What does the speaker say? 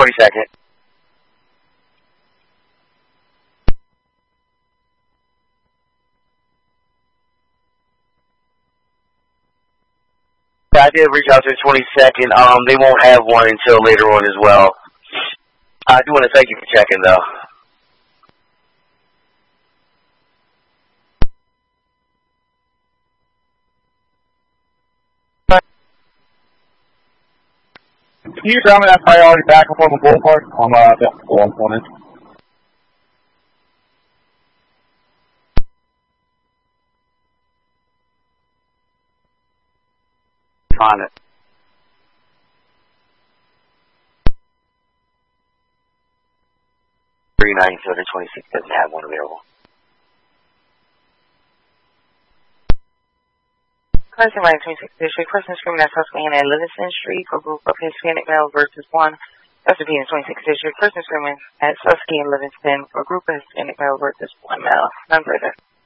22nd. I did reach out to the 22nd. They won't have one until later on as well. I do want to thank you for checking, though. Can you tell me that priority back up on the ballpark? I'm on it. On it. So the 26th doesn't have one available. Closing line 26th District. Person screaming at Susquehanna and Livingston Street for group of Hispanic male versus one. That's repeating 26th District. Person screaming at Susquehanna and Livingston for group of Hispanic male versus one male. None further.